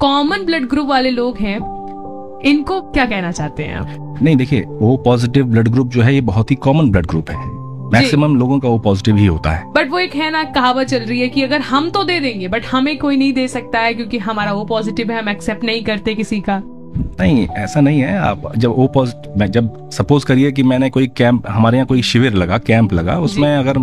Common blood group वाले लोग हैं, इनको क्या कहना चाहते हैं आप? नहीं, देखिए, ओ पॉजिटिव ब्लड ग्रुप जो है ये बहुत ही कॉमन ब्लड ग्रुप है। मैक्सिमम लोगों का ओ पॉजिटिव ही होता है। बट वो एक है ना, कहावत चल रही है कि अगर हम तो दे देंगे बट हमें कोई नहीं दे सकता है क्योंकि हमारा ओ पॉजिटिव है, हम एक्सेप्ट नहीं करते किसी का। नहीं, ऐसा नहीं है। आप जब ओ पॉजिटिव, जब सपोज करिए कि मैंने कोई कैंप, हमारे यहाँ कोई शिविर लगा, कैंप लगा, उसमें अगर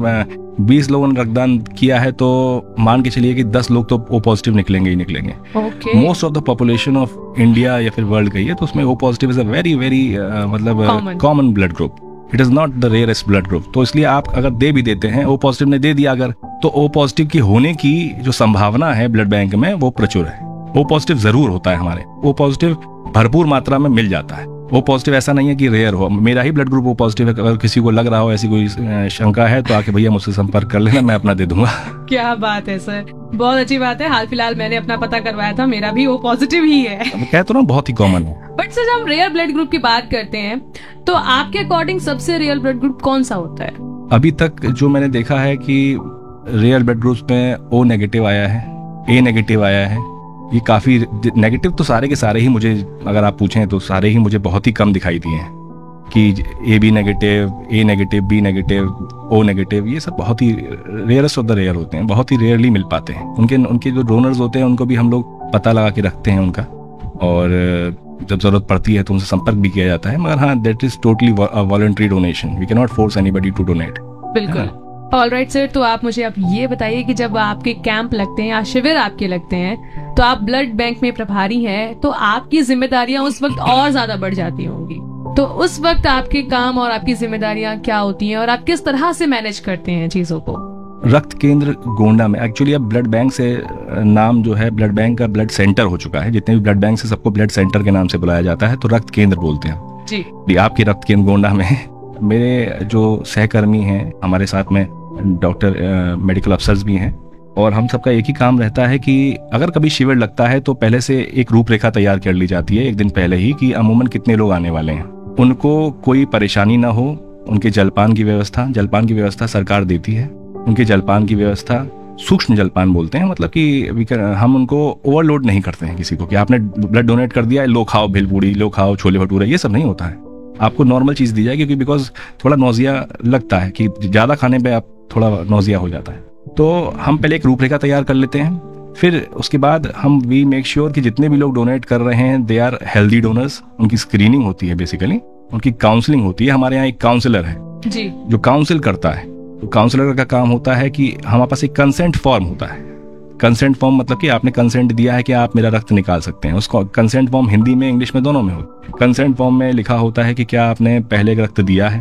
20 लोगों ने रक्तदान किया है तो मान के चलिए कि 10 लोग तो ओ पॉजिटिव निकलेंगे ही निकलेंगे। Most of the population of India या फिर वर्ल्ड कहिए तो उसमें O positive is a very very मतलब common blood group. It is not the rarest blood group. तो इसलिए आप अगर दे भी देते हैं, ओ पॉजिटिव ने दे दिया अगर, तो ओ पॉजिटिव की होने की जो संभावना है ब्लड बैंक में वो प्रचुर है। ओ पॉजिटिव जरूर होता है हमारे, ओ पॉजिटिव भरपूर मात्रा में मिल जाता है। ओ पॉजिटिव ऐसा नहीं है कि रेयर हो। मेरा ही ब्लड ग्रुप ओ पॉजिटिव है। अगर किसी को लग रहा हो, ऐसी कोई शंका है, तो आके भैया मुझसे संपर्क कर लेना, मैं अपना दे दूंगा। क्या बात है सर, बहुत अच्छी बात है। हाल फिलहाल मैंने अपना पता करवाया था, मेरा भी ओ पॉजिटिव ही है। कह तो ना, बहुत ही कॉमन है। बट सर, जब हम रेयर ब्लड ग्रुप की बात करते हैं तो आपके अकॉर्डिंग सबसे रेयर ब्लड ग्रुप कौन सा होता है? अभी तक जो मैंने देखा है कि रेयर ब्लड ग्रुप्स में ओ नेगेटिव आया है, ए नेगेटिव आया है। ये काफी नेगेटिव तो सारे के सारे ही मुझे, अगर आप पूछें तो सारे ही मुझे बहुत ही कम दिखाई दिए हैं कि A B negative, A negative, B negative, O negative. ये सब बहुत ही रेयरेस्ट ऑफ द रेयर होते हैं, बहुत ही रेयरली मिल पाते हैं। उनके जो डोनर्स होते हैं उनको भी हम लोग पता लगा के रखते हैं उनका, और जब जरूरत पड़ती है तो उनसे संपर्क भी किया जाता है। मगर हाँ, that is totally voluntary donation. We can not force anybody to donate. बिल्कुल। ऑलराइट सर, तो आप मुझे अब ये बताइए कि जब आपके कैंप लगते हैं या शिविर आपके लगते हैं तो आप ब्लड बैंक में प्रभारी हैं, तो आपकी जिम्मेदारियां उस वक्त और ज्यादा बढ़ जाती होंगी। तो उस वक्त आपके काम और आपकी जिम्मेदारियां क्या होती हैं और आप किस तरह से मैनेज करते हैं चीजों को? रक्त केंद्र गोंडा में एक्चुअली अब ब्लड बैंक से नाम जो है, ब्लड बैंक का ब्लड सेंटर हो चुका है। जितने भी ब्लड बैंक से सबको ब्लड सेंटर के नाम से बुलाया जाता है, तो रक्त केंद्र बोलते हैं जी। आपकी रक्त केंद्र गोंडा में मेरे जो सहकर्मी हैं, हमारे साथ में डॉक्टर मेडिकल अफसर्स भी हैं, और हम सबका एक ही काम रहता है कि अगर कभी शिविर लगता है तो पहले से एक रूपरेखा तैयार कर ली जाती है एक दिन पहले ही कि अमूमन कितने लोग आने वाले हैं, उनको कोई परेशानी ना हो। उनके जलपान की व्यवस्था सरकार देती है। उनके जलपान की व्यवस्था सूक्ष्म जलपान बोलते हैं, मतलब कि हम उनको ओवरलोड नहीं करते हैं किसी को कि आपने ब्लड डोनेट कर दिया, लो खाओ भेलपूड़ी, लो खाओ छोले भटूरे, ये सब नहीं होता है। आपको नॉर्मल चीज़ दी जाएगी, क्योंकि बिकॉज थोड़ा नौजिया लगता है कि ज़्यादा खाने पे आप थोड़ा नौजिया हो जाता है। तो हम पहले एक रूपरेखा तैयार कर लेते हैं, फिर उसके बाद हम वी मेक श्योर कि जितने भी लोग डोनेट कर रहे हैं दे आर हेल्दी डोनर्स। उनकी स्क्रीनिंग होती है, बेसिकली उनकी काउंसलिंग होती है। हमारे यहाँ एक काउंसलर है जी, जो काउंसिल करता है। तो काउंसलर का काम होता है कि हमारे पास एक कंसेंट फॉर्म होता है। कंसेंट फॉर्म मतलब कि आपने कंसेंट दिया है कि आप मेरा रक्त निकाल सकते हैं। उसको कंसेंट फॉर्म हिंदी में, इंग्लिश में, दोनों में होता है। कंसेंट फॉर्म में लिखा होता है कि क्या आपने पहले रक्त दिया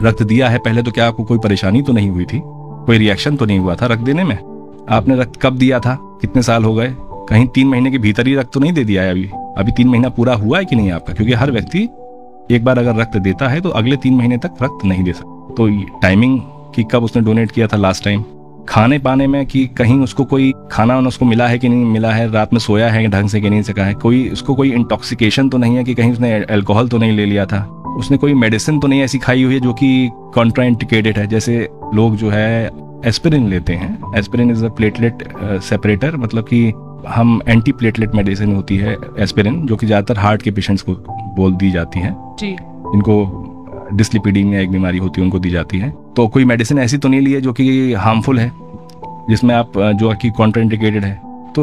है पहले, तो क्या आपको कोई परेशानी तो नहीं हुई थी, कोई रिएक्शन तो नहीं हुआ था रक्त देने में, आपने रक्त कब दिया था, कितने साल हो गए, कहीं 3 महीने के भीतर ही रक्त तो नहीं दे दिया है, अभी 3 महीना पूरा हुआ है कि नहीं आपका, क्योंकि हर व्यक्ति एक बार अगर रक्त देता है तो अगले 3 महीने तक रक्त नहीं दे सकता। तो टाइमिंग कि कब उसने डोनेट किया था लास्ट टाइम, खाने पाने में कि कहीं उसको कोई खाना उसको मिला है कि नहीं मिला है, रात में सोया है ढंग से कि नहीं सका है, उसको कोई इंटॉक्सिकेशन तो नहीं है कि कहीं उसने अल्कोहल तो नहीं ले लिया था, उसने कोई मेडिसिन तो नहीं ऐसी खाई हुई है जो कि कॉन्ट्राइंडिकेटेड है। जैसे लोग जो है एस्पिरिन लेते हैं, aspirin is a platelet separator, मतलब कि हम एंटी प्लेटलेट मेडिसिन होती है एस्पिरिन, जो कि ज्यादातर हार्ट के पेशेंट्स को बोल दी जाती है जी, इनको डिस्लिपिडीमिया एक बीमारी होती है उनको दी जाती है। तो कोई मेडिसिन ऐसी तो नहीं ली है जो कि हार्मफुल है, जिसमें आप जो कि कॉन्ट्राइंडिकेटेड है।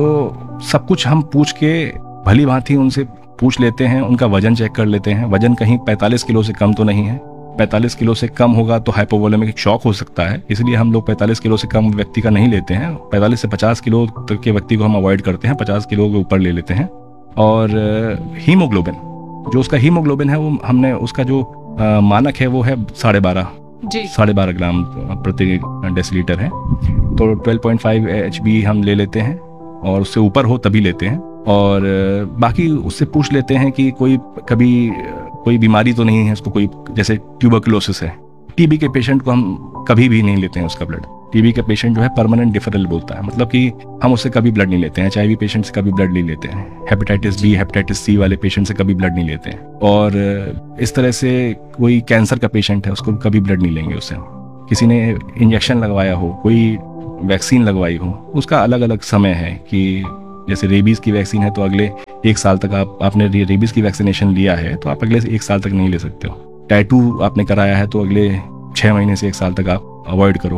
तो सब कुछ हम पूछ के भली भांति उनसे पूछ लेते हैं, उनका वजन चेक कर लेते हैं। वजन कहीं 45 किलो से कम तो नहीं है। 45 किलो से कम होगा तो हाइपोवोलेमिक शॉक हो सकता है, इसलिए हम लोग 45 किलो से कम व्यक्ति का नहीं लेते हैं। 45 से 50 किलो तक के व्यक्ति को हम अवॉइड करते हैं, 50 किलो के ऊपर ले लेते हैं। और हीमोग्लोबिन, जो उसका हीमोग्लोबिन है, वो हमने उसका जो मानक है वो है 12.5 ग्राम प्रति डेसीलीटर है। तो 12.5 HB हम ले लेते हैं, और उससे ऊपर हो तभी लेते हैं। और बाकी उससे पूछ लेते हैं कि कभी कोई बीमारी तो नहीं है उसको, कोई जैसे ट्यूबरकुलोसिस है, टीबी के पेशेंट को हम कभी भी नहीं लेते हैं उसका ब्लड। टीबी का पेशेंट जो है परमानेंट डिफरल बोलता है, मतलब कि हम उससे कभी ब्लड नहीं लेते हैं। HIV पेशेंट से कभी ब्लड नहीं लेते हैं। हेपेटाइटिस B, हेपेटाइटिस C वाले पेशेंट से कभी ब्लड नहीं लेते हैं। और इस तरह से कोई कैंसर का पेशेंट है, उसको कभी ब्लड नहीं लेंगे उससे। किसी ने इंजेक्शन लगवाया हो, कोई वैक्सीन लगवाई हो, उसका अलग अलग समय है कि जैसे रेबीज की वैक्सीन है तो अगले 1 साल तक आपने रेबीज की वैक्सीनेशन लिया है तो आप अगले 1 साल तक नहीं ले सकते हो। टैटू आपने कराया है तो अगले 6 महीने से 1 साल तक आप अवॉइड करो।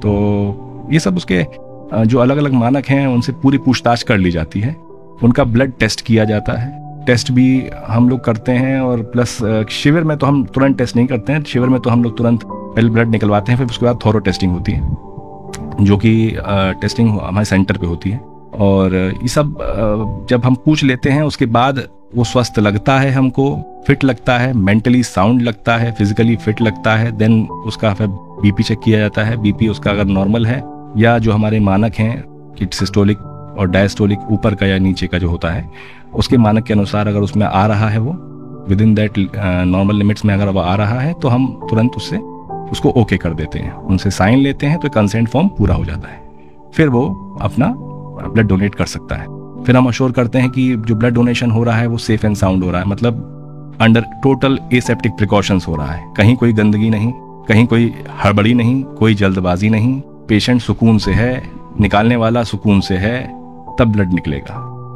तो ये सब उसके जो अलग अलग मानक हैं उनसे पूरी पूछताछ कर ली जाती है। उनका ब्लड टेस्ट किया जाता है, टेस्ट भी हम लोग करते हैं। और प्लस शिविर में तो हम तुरंत टेस्ट नहीं करते हैं, शिविर में तो हम लोग तुरंत पहले ब्लड निकलवाते हैं, फिर उसके बाद थोरो टेस्टिंग होती है, जो कि टेस्टिंग हमारे सेंटर पे होती है। और ये सब जब हम पूछ लेते हैं उसके बाद वो स्वस्थ लगता है, हमको फिट लगता है, मेंटली साउंड लगता है, फिजिकली फिट लगता है, देन उसका फिर बीपी चेक किया जाता है। बीपी उसका अगर नॉर्मल है या जो हमारे मानक हैं कि सिस्टोलिक और डायस्टोलिक ऊपर का या नीचे का जो होता है उसके मानक के अनुसार अगर उसमें आ रहा है, वो with in that normal limits में अगर वो आ रहा है तो हम तुरंत उसको ओके कर देते हैं, उनसे साइन लेते हैं तो कंसेंट फॉर्म पूरा हो जाता है। फिर वो अपना ब्लड डोनेट कर सकता है। फिर हम अश्योर करते हैं कि जो ब्लड डोनेशन हो रहा है वो सेफ एंड साउंड हो रहा है, मतलब अंडर टोटल एसेप्टिक प्रिकॉशंस हो रहा है, कहीं कोई गंदगी नहीं, कहीं कोई हड़बड़ी नहीं, कोई जल्दबाजी नहीं, पेशेंट सुकून से है, निकालने वाला सुकून से है, तब ब्लड निकलेगा।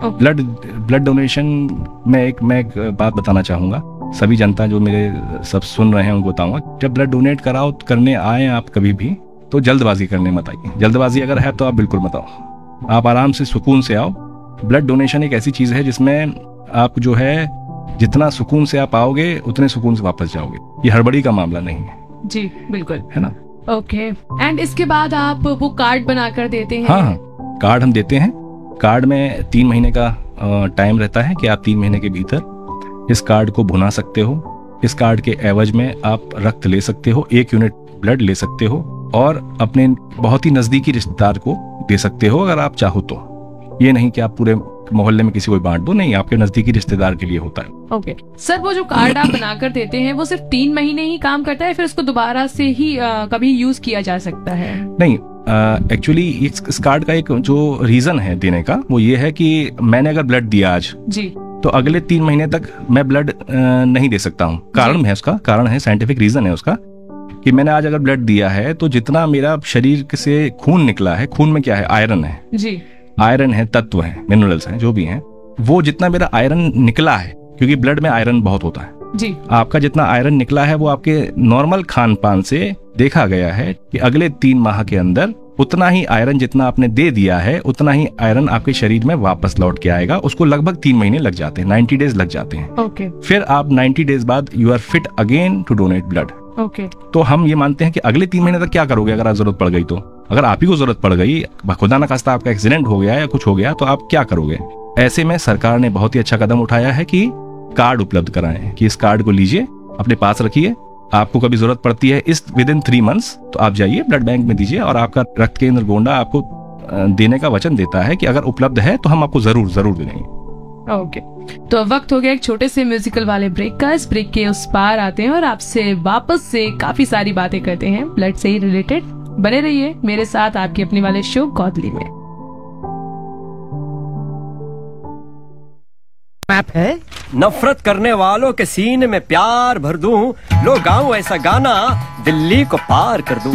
ब्लड डोनेशन में एक बात बताना चाहूँगा, सभी जनता जो मेरे सब सुन रहे हैं उनको बताऊंगा, जब ब्लड डोनेट कराओ करने आए आप कभी भी तो जल्दबाजी करने मत आइए। जल्दबाजी अगर है तो आप बिल्कुल मत आओ, आप आराम से सुकून से आओ। ब्लड डोनेशन एक ऐसी चीज़ है जिसमें आप जो है जितना सुकून से आप आओगे उतने सुकून से वापस जाओगे, ये हड़बड़ी का मामला नहीं है। जी बिल्कुल, है ना। ओके, एंड इसके बाद आप वो कार्ड बनाकर देते हैं? हाँ, कार्ड हम देते हैं। कार्ड में 3 महीने का टाइम रहता है कि आप 3 महीने के भीतर इस कार्ड को भुना सकते हो। इस कार्ड के एवज में आप रक्त ले सकते हो, 1 यूनिट ब्लड ले सकते हो और अपने बहुत ही नजदीकी रिश्तेदार को दे सकते हो अगर आप चाहो तो। ये नहीं कि आप पूरे मोहल्ले में किसी को बांट दो, नहीं, आपके नजदीकी रिश्तेदार के लिए होता है। ओके सर, वो जो कार्ड आप बनाकर देते हैं वो सिर्फ 3 महीने ही काम करता है, फिर उसको दोबारा से ही कभी यूज किया जा सकता है? नहीं, एक्चुअली इस कार्ड का एक जो रीजन है देने का वो ये है कि मैंने अगर ब्लड दिया आज जी तो अगले 3 महीने तक मैं ब्लड नहीं दे सकता हूँ। कारण है उसका, कारण है, साइंटिफिक रीजन है उसका कि मैंने आज अगर ब्लड दिया है तो जितना मेरा शरीर से खून निकला है, खून में क्या है, आयरन है जी, आयरन है, तत्व है, मिनरल्स हैं, जो भी हैं, वो जितना मेरा आयरन निकला है, क्योंकि ब्लड में आयरन बहुत होता है जी, आपका जितना आयरन निकला है वो आपके नॉर्मल खान पान से देखा गया है कि अगले 3 माह के अंदर उतना ही आयरन जितना आपने दे दिया है उतना ही आयरन आपके शरीर में वापस लौट के आएगा। उसको लगभग 3 महीने लग जाते हैं, 90 डेज लग जाते हैं। ओके, फिर आप 90 डेज बाद you are fit again to donate blood. Okay, तो हम ये मानते हैं कि अगले 3 महीने तक क्या करोगे अगर आप जरूरत पड़ गई तो, अगर आप ही को जरूरत पड़ गई, खुदा ना खास्ता आपका एक्सीडेंट हो गया या कुछ हो गया तो आप क्या करोगे। ऐसे में सरकार ने बहुत ही अच्छा कदम उठाया है कि कार्ड उपलब्ध कराएं कि इस कार्ड को लीजिए, अपने पास रखिए, आपको कभी जरूरत पड़ती है इस विद इन 3 मंथ्स तो आप जाइए ब्लड बैंक में दीजिए और आपका रक्त केंद्र गोंडा आपको देने का वचन देता है कि अगर उपलब्ध है तो हम आपको जरूर देंगे। ओके, तो वक्त हो गया एक छोटे से म्यूजिकल वाले ब्रेक का। इस ब्रेक के उस पार आते हैं और आपसे वापस से काफी सारी बातें करते हैं ब्लड से ही रिलेटेड। बने रहिए मेरे साथ आपके अपने वाले शो गौदली में। मैप है नफरत करने वालों के सीने में प्यार भर दूं, लो गाऊं ऐसा गाना दिल्ली को पार कर दूं।